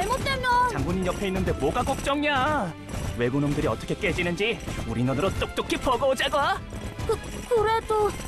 잘못되면 장군님 옆에 있는데 뭐가 걱정이야. 외구놈들이 어떻게 깨지는지 우리 눈으로 똑똑히 보고 오자고. 그래도